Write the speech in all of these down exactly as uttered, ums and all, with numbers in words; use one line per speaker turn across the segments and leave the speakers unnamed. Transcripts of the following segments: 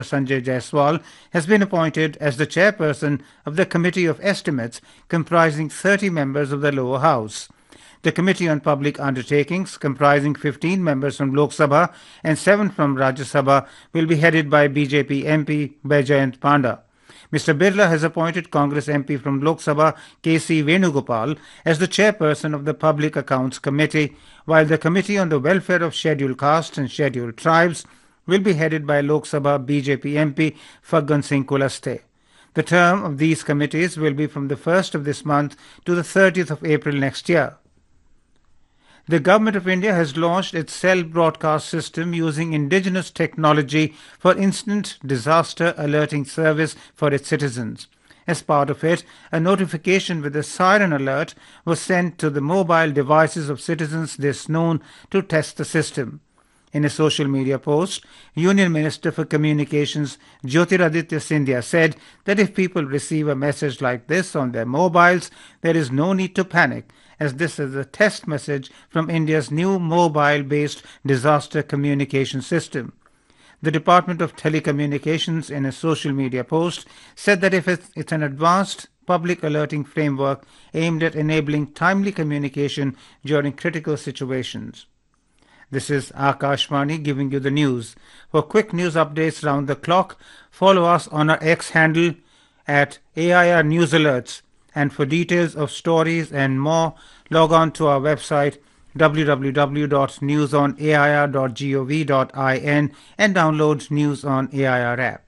Sanjay Jaiswal has been appointed as the chairperson of the Committee of Estimates, comprising thirty members of the lower house. The Committee on Public Undertakings, comprising fifteen members from Lok Sabha and seven from Rajya Sabha, will be headed by B J P M P Baijayant Panda. Mister Birla has appointed Congress M P from Lok Sabha K C Venugopal as the chairperson of the Public Accounts Committee, while the Committee on the Welfare of Scheduled Castes and Scheduled Tribes will be headed by Lok Sabha B J P M P Phaggan Singh Kulaste. The term of these committees will be from the first of this month to the thirtieth of April next year. The Government of India has launched its cell broadcast system using indigenous technology for instant disaster alerting service for its citizens. As part of it, a notification with a siren alert was sent to the mobile devices of citizens this noon to test the system. In a social media post, Union Minister for Communications Jyotiraditya Scindia said that if people receive a message like this on their mobiles, there is no need to panic, as this is a test message from India's new mobile-based disaster communication system. The Department of Telecommunications, in a social media post, said that if it's an advanced public alerting framework aimed at enabling timely communication during critical situations. This is Akashvani giving you the news. For quick news updates round the clock, follow us on our X handle at A I R News Alerts. And for details of stories and more, log on to our website w w w dot news on a i r dot gov dot in and download News on A I R app.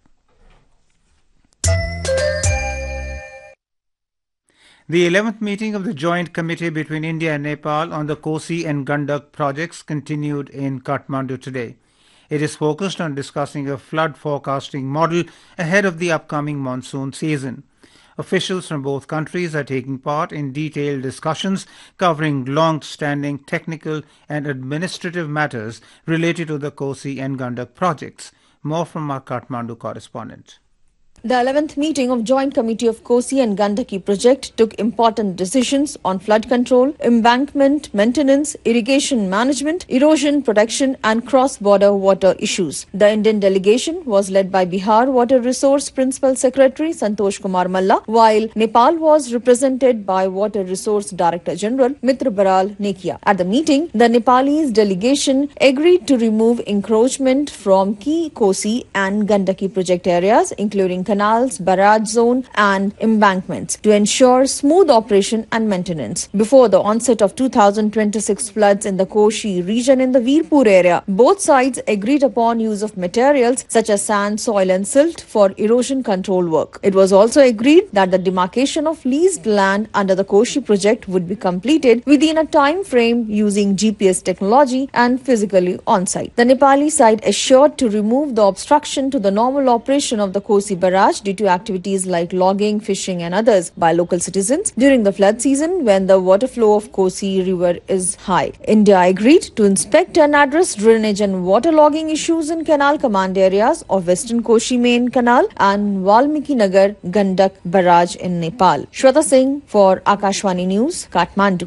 The eleventh meeting of the Joint Committee between India and Nepal on the Kosi and Gandak projects continued in Kathmandu today. It is focused on discussing a flood forecasting model ahead of the upcoming monsoon season. Officials from both countries are taking part in detailed discussions covering long-standing technical and administrative matters related to the Kosi and Gandak projects. More from our Kathmandu correspondent.
The eleventh meeting of Joint Committee of Kosi and Gandaki project took important decisions on flood control, embankment maintenance, irrigation management, erosion protection and cross-border water issues. The Indian delegation was led by Bihar Water Resource Principal Secretary Santosh Kumar Malla, while Nepal was represented by Water Resource Director General Mitra Baral Nekia. At the meeting, the Nepalese delegation agreed to remove encroachment from key Kosi and Gandaki project areas, including canals, barrage zone and embankments to ensure smooth operation and maintenance. Before the onset of two thousand twenty-six floods in the Koshi region in the Veerpur area, both sides agreed upon use of materials such as sand, soil and silt for erosion control work. It was also agreed that the demarcation of leased land under the Koshi project would be completed within a time frame using G P S technology and physically on-site. The Nepali side assured to remove the obstruction to the normal operation of the Kosi barrage due to activities like logging, fishing and others by local citizens during the flood season when the water flow of Kosi river is high. India agreed to inspect and address drainage and water logging issues in canal command areas of Western Koshi Main Canal and Valmiki Nagar Gandak barrage in Nepal. Shweta Singh for Akashvani News, Kathmandu.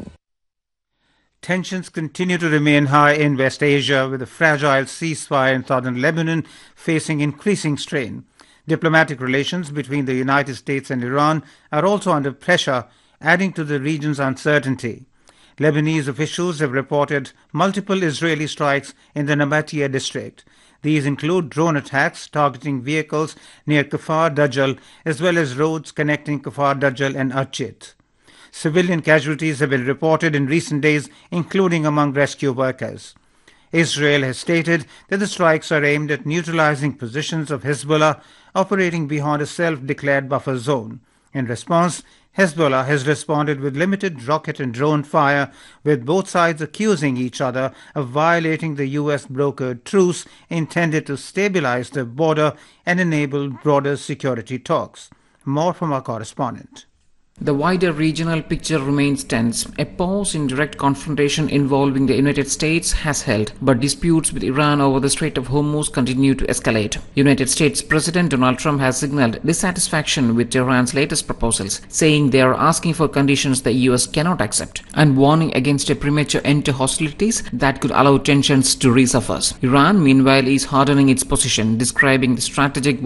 Tensions continue to remain high in West Asia, with a fragile ceasefire in southern Lebanon facing increasing strain. Diplomatic relations between the United States and Iran are also under pressure, adding to the region's uncertainty. Lebanese officials have reported multiple Israeli strikes in the Nabatea district. These include drone attacks targeting vehicles near Kfar Dajjal, as well as roads connecting Kfar Dajjal and Achit. Civilian casualties have been reported in recent days, including among rescue workers. Israel has stated that the strikes are aimed at neutralizing positions of Hezbollah operating beyond a self-declared buffer zone. In response, Hezbollah has responded with limited rocket and drone fire, with both sides accusing each other of violating the U S-brokered truce intended to stabilize the border and enable broader security talks. More from our correspondent.
The wider regional picture remains tense. A pause in direct confrontation involving the United States has held, but disputes with Iran over the Strait of Hormuz continue to escalate. United States President Donald Trump has signaled dissatisfaction with Iran's latest proposals, saying they are asking for conditions the U S cannot accept, and warning against a premature end to hostilities that could allow tensions to resurface. Iran, meanwhile, is hardening its position, describing the strategic